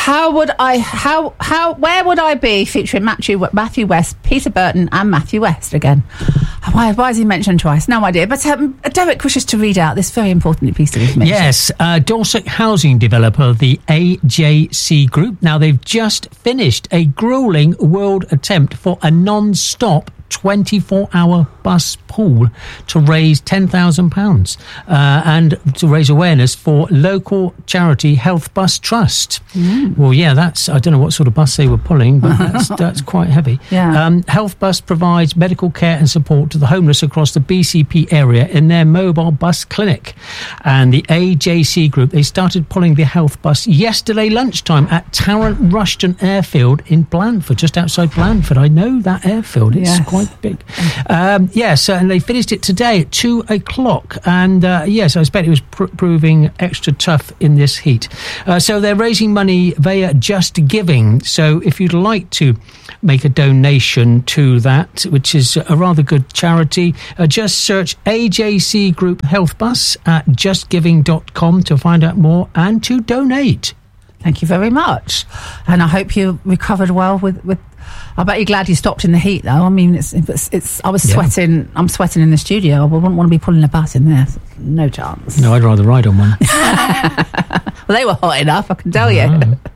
where would I be featuring Matthew West, Peter Burton and Matthew West again? Why is he mentioned twice? No idea. But Derek wishes to read out this very important piece of information. Yes, Dorset housing developer, the AJC Group. Now, they've just finished a gruelling world attempt for a non-stop 24-hour bus pool to raise £10,000 and to raise awareness for local charity Health Bus Trust. Well, yeah, I don't know what sort of bus they were pulling, but that's quite heavy. Yeah. Health Bus provides medical care and support to the homeless across the BCP area in their mobile bus clinic. And the AJC Group, they started pulling the Health Bus yesterday lunchtime at Tarrant Rushton Airfield in Blandford, just outside Blandford. I know that airfield. It's quite big. Yes, and they finished it today at 2 o'clock. And yes, I expect it was proving extra tough in this heat. So they're raising money via Just Giving. So if you'd like to make a donation to that, which is a rather good charity, just search AJC Group Health Bus at justgiving.com to find out more and to donate. Thank you very much. And I hope you recovered well with I bet you're glad you stopped in the heat, though. I mean, it's I was sweating. I'm sweating in the studio. I wouldn't want to be pulling a bus in there. No chance. No, I'd rather ride on one. Well, they were hot enough, I can tell you.